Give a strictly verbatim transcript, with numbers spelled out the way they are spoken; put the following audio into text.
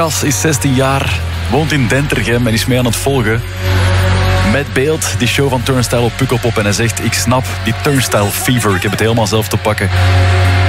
Cas is zestien jaar, woont in Dentergem en is mee aan het volgen. Met beeld, die show van Turnstile op Pukkelpop. En hij zegt, ik snap die Turnstile fever. Ik heb het helemaal zelf te pakken.